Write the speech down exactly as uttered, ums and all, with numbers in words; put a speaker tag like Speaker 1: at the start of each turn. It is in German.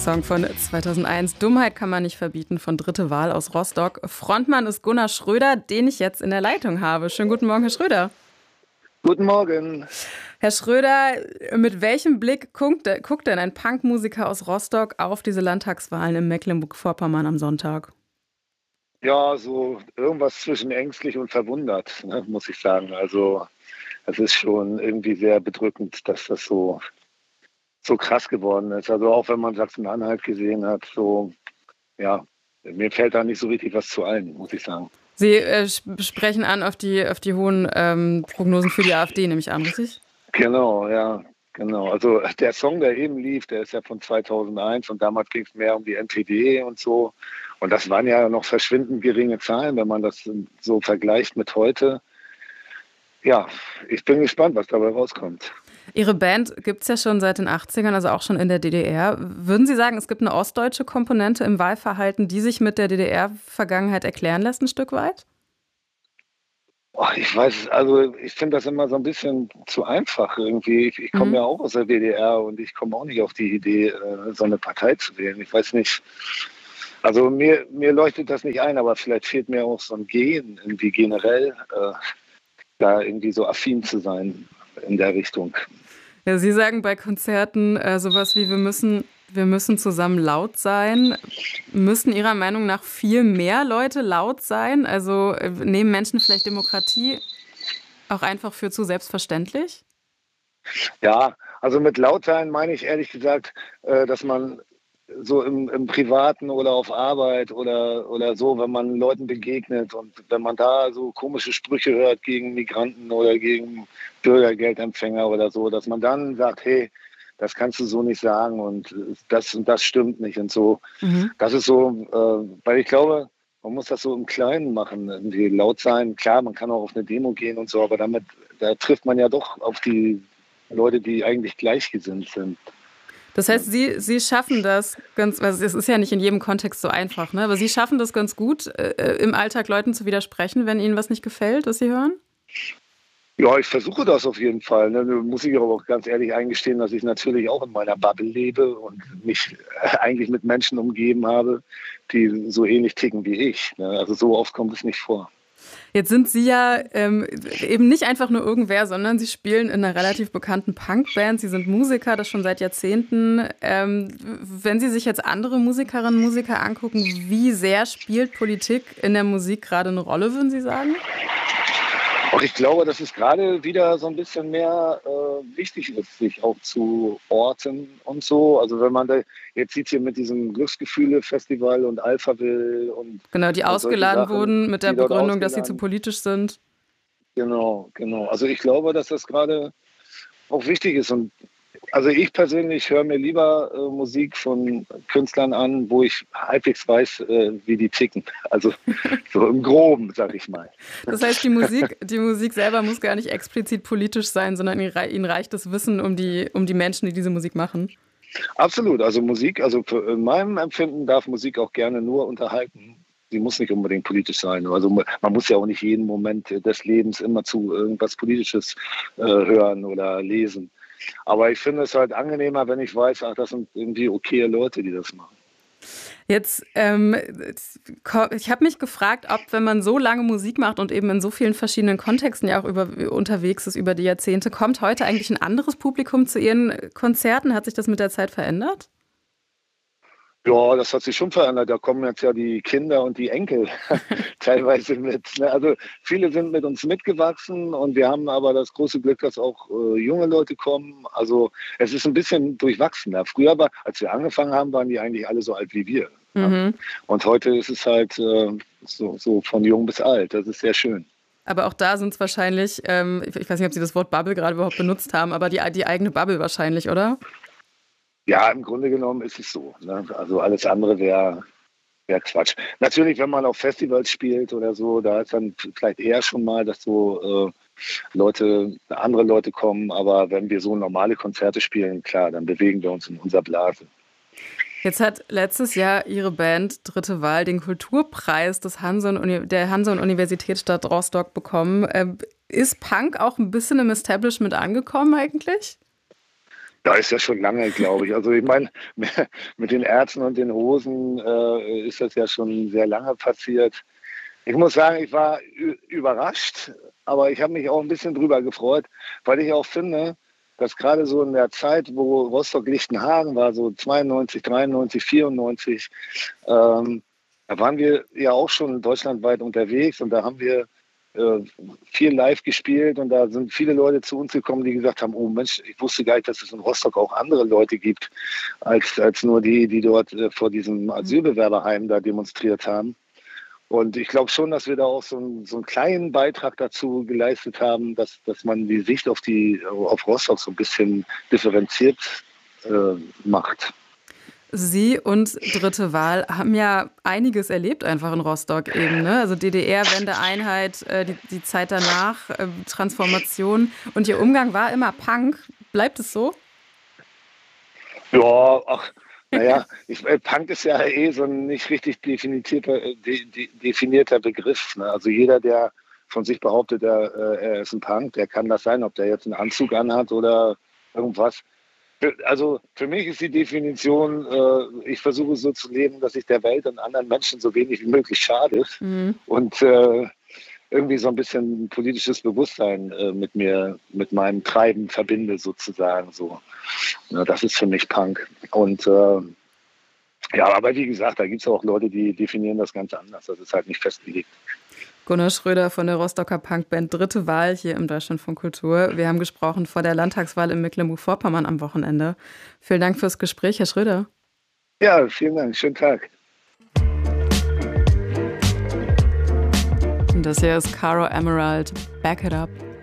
Speaker 1: Song von zweitausendeins. Dummheit kann man nicht verbieten von Dritte Wahl aus Rostock. Frontmann ist Gunnar Schröder, den ich jetzt in der Leitung habe. Schönen guten Morgen, Herr Schröder.
Speaker 2: Guten Morgen.
Speaker 1: Herr Schröder, mit welchem Blick guckt, guckt denn ein Punkmusiker aus Rostock auf diese Landtagswahlen in Mecklenburg-Vorpommern am Sonntag?
Speaker 2: Ja, so irgendwas zwischen ängstlich und verwundert, ne, muss ich sagen. Also es ist schon irgendwie sehr bedrückend, dass das so, so krass geworden ist. Also auch wenn man Sachsen-Anhalt gesehen hat, so, ja, mir fällt da nicht so richtig was zu ein, muss ich sagen.
Speaker 1: Sie äh, sprechen an auf die, auf die hohen ähm, Prognosen für die AfD, nehme ich an, richtig?
Speaker 2: Genau, ja, genau. Also der Song, der eben lief, der ist ja von zweitausendeins und damals ging es mehr um die N P D und so. Und das waren ja noch verschwindend geringe Zahlen, wenn man das so vergleicht mit heute. Ja, ich bin gespannt, was dabei rauskommt.
Speaker 1: Ihre Band gibt es ja schon seit den achtzigern, also auch schon in der D D R. Würden Sie sagen, es gibt eine ostdeutsche Komponente im Wahlverhalten, die sich mit der D D R-Vergangenheit erklären lässt, ein Stück weit?
Speaker 2: Oh, ich weiß, also ich finde das immer so ein bisschen zu einfach irgendwie. Ich, ich komme
Speaker 1: Mhm.
Speaker 2: ja auch aus der D D R und ich komme auch nicht auf die Idee, so eine Partei zu wählen. Ich weiß nicht. Also mir, mir leuchtet das nicht ein, aber vielleicht fehlt mir auch so ein Gen, irgendwie generell, äh, da irgendwie so affin zu sein in der Richtung.
Speaker 1: Ja, Sie sagen bei Konzerten äh, sowas wie, wir müssen, wir müssen zusammen laut sein. Müssten Ihrer Meinung nach viel mehr Leute laut sein? Also äh, nehmen Menschen vielleicht Demokratie auch einfach für zu selbstverständlich?
Speaker 2: Ja, also mit laut sein meine ich ehrlich gesagt, äh, dass man so im, im Privaten oder auf Arbeit oder, oder so, wenn man Leuten begegnet und wenn man da so komische Sprüche hört gegen Migranten oder gegen Bürgergeldempfänger oder so, dass man dann sagt, hey, das kannst du so nicht sagen und das und das stimmt nicht und so.
Speaker 1: Mhm.
Speaker 2: Das ist so, äh, weil ich glaube, man muss das so im Kleinen machen, irgendwie laut sein. Klar, man kann auch auf eine Demo gehen und so, aber damit, da trifft man ja doch auf die Leute, die eigentlich gleichgesinnt sind.
Speaker 1: Das heißt, Sie, Sie schaffen das ganz, also es ist ja nicht in jedem Kontext so einfach, ne? Aber Sie schaffen das ganz gut, äh, im Alltag Leuten zu widersprechen, wenn Ihnen was nicht gefällt, was Sie hören?
Speaker 2: Ja, ich versuche das auf jeden Fall. Ne? Nur muss ich aber auch ganz ehrlich eingestehen, dass ich natürlich auch in meiner Bubble lebe und mich eigentlich mit Menschen umgeben habe, die so ähnlich ticken wie ich. Ne? Also so oft kommt es nicht vor.
Speaker 1: Jetzt sind Sie ja ähm, eben nicht einfach nur irgendwer, sondern Sie spielen in einer relativ bekannten Punkband. Sie sind Musiker, das schon seit Jahrzehnten. Ähm, wenn Sie sich jetzt andere Musikerinnen und Musiker angucken, wie sehr spielt Politik in der Musik gerade eine Rolle, würden Sie sagen?
Speaker 2: Auch ich glaube, dass es gerade wieder so ein bisschen mehr äh, wichtig ist, sich auch zu orten und so. Also wenn man da, jetzt sieht hier mit diesem Glücksgefühle-Festival und Alphaville und
Speaker 1: Genau, die
Speaker 2: und solche
Speaker 1: ausgeladen
Speaker 2: Sachen,
Speaker 1: wurden mit der
Speaker 2: die dort
Speaker 1: Begründung, dass sie zu
Speaker 2: ausgeladen.
Speaker 1: politisch sind.
Speaker 2: Genau, genau. Also ich glaube, dass das gerade auch wichtig ist. Und also ich persönlich höre mir lieber äh, Musik von Künstlern an, wo ich halbwegs weiß, äh, wie die ticken. Also so im Groben, sag ich mal.
Speaker 1: Das heißt, die Musik, die Musik selber muss gar nicht explizit politisch sein, sondern ihnen rei- ihnen reicht das Wissen um die, um die Menschen, die diese Musik machen.
Speaker 2: Absolut. Also Musik, also für, in meinem Empfinden darf Musik auch gerne nur unterhalten. Sie muss nicht unbedingt politisch sein. Also man muss ja auch nicht jeden Moment des Lebens immer zu irgendwas Politisches äh, hören oder lesen. Aber ich finde es halt angenehmer, wenn ich weiß, ach, das sind irgendwie okaye Leute, die das machen.
Speaker 1: Jetzt, ähm, ich habe mich gefragt, ob, wenn man so lange Musik macht und eben in so vielen verschiedenen Kontexten ja auch über, unterwegs ist über die Jahrzehnte, kommt heute eigentlich ein anderes Publikum zu Ihren Konzerten? Hat sich das mit der Zeit verändert?
Speaker 2: Ja, das hat sich schon verändert. Da kommen jetzt ja die Kinder und die Enkel teilweise mit. Ne? Also viele sind mit uns mitgewachsen und wir haben aber das große Glück, dass auch äh, junge Leute kommen. Also es ist ein bisschen durchwachsener. Früher, war, als wir angefangen haben, waren die eigentlich alle so alt wie wir. Ne?
Speaker 1: Mhm.
Speaker 2: Und heute ist es halt äh, so, so von jung bis alt. Das ist sehr schön.
Speaker 1: Aber auch da sind es wahrscheinlich, ähm, ich weiß nicht, ob Sie das Wort Bubble gerade überhaupt benutzt haben, aber die, die eigene Bubble wahrscheinlich, oder?
Speaker 2: Ja, im Grunde genommen ist es so. Ne? Also alles andere wäre wär Quatsch. Natürlich, wenn man auf Festivals spielt oder so, da ist dann vielleicht eher schon mal, dass so äh, Leute, andere Leute kommen. Aber wenn wir so normale Konzerte spielen, klar, dann bewegen wir uns in unserer Blase.
Speaker 1: Jetzt hat letztes Jahr Ihre Band Dritte Wahl den Kulturpreis des Hanson, der Hanson-Universitätsstadt Rostock bekommen. Ist Punk auch ein bisschen im Establishment angekommen eigentlich?
Speaker 2: Da ist ja schon lange, glaube ich. Also ich meine, mit den Ärzten und den Hosen äh, ist das ja schon sehr lange passiert. Ich muss sagen, ich war überrascht, aber ich habe mich auch ein bisschen drüber gefreut, weil ich auch finde, dass gerade so in der Zeit, wo Rostock-Lichtenhagen war, so zweiundneunzig, dreiundneunzig, vierundneunzig, ähm, da waren wir ja auch schon deutschlandweit unterwegs und da haben wir äh, viel live gespielt und da sind viele Leute zu uns gekommen, die gesagt haben, oh Mensch, ich wusste gar nicht, dass es in Rostock auch andere Leute gibt, als, als nur die, die dort äh, vor diesem Asylbewerberheim da demonstriert haben. Und ich glaube schon, dass wir da auch so, ein, so einen kleinen Beitrag dazu geleistet haben, dass, dass man die Sicht auf, die, auf Rostock so ein bisschen differenziert äh, macht.
Speaker 1: Sie und Dritte Wahl haben ja einiges erlebt einfach in Rostock eben, ne? Also D D R-Wende, Einheit, äh, die, die Zeit danach, äh, Transformation. Und Ihr Umgang war immer Punk. Bleibt es so?
Speaker 2: Ja, ach, naja, ich, äh, Punk ist ja eh so ein nicht richtig definierter, de, de, definierter Begriff. Ne? Also jeder, der von sich behauptet, er, er ist ein Punk, der kann das sein, ob der jetzt einen Anzug anhat oder irgendwas. Also für mich ist die Definition, äh, ich versuche so zu leben, dass ich der Welt und anderen Menschen so wenig wie möglich schade mhm. und äh, irgendwie so ein bisschen politisches Bewusstsein äh, mit mir, mit meinem Treiben verbinde sozusagen. So. Ja, das ist für mich Punk. Und äh, ja, aber wie gesagt, da gibt es auch Leute, die definieren das ganz anders. Das ist halt nicht festgelegt.
Speaker 1: Gunnar Schröder von der Rostocker Punkband Dritte Wahl hier im Deutschlandfunk Kultur. Wir haben gesprochen vor der Landtagswahl in Mecklenburg-Vorpommern am Wochenende. Vielen Dank fürs Gespräch, Herr Schröder.
Speaker 2: Ja, vielen Dank. Schönen Tag.
Speaker 1: Und das hier ist Caro Emerald, Back It Up.